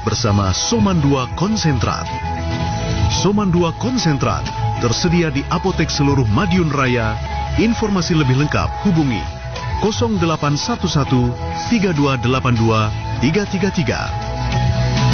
bersama Soman 2 Konsentrat. Soman 2 Konsentrat tersedia di apotek seluruh Madiun Raya. Informasi lebih lengkap hubungi 0811 3282 333.